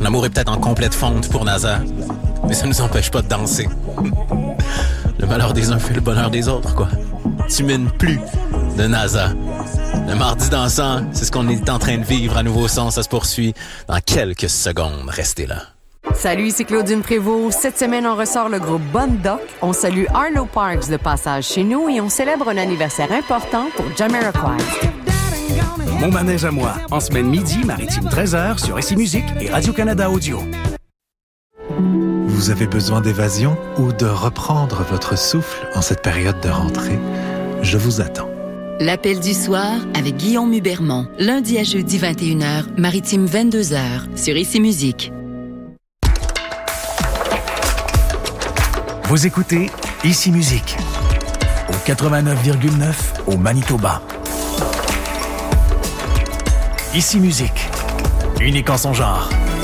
amour est peut-être en complète fonte pour NASA, mais ça nous empêche pas de danser. Le malheur des uns fait le bonheur des autres, quoi. Tu mines plus de NASA. Le mardi dansant, c'est ce qu'on est en train de vivre à Nouveau Son. Ça se poursuit dans quelques secondes. Restez là. Salut, ici Claudine Prévost. Cette semaine, on ressort le groupe Bonne Doc. On salue Arlo Parks de passage chez nous et on célèbre un anniversaire important pour Jamiroquai. Mon manège à moi, en semaine midi, Maritime 13h sur SI Musique et Radio-Canada Audio. Vous avez besoin d'évasion ou de reprendre votre souffle en cette période de rentrée? Je vous attends. L'appel du soir avec Guillaume Hubermont. Lundi à jeudi 21h, Maritime 22h sur SI Musique. Vous écoutez SI Musique au 89,9 au Manitoba. SI Musique, unique en son genre.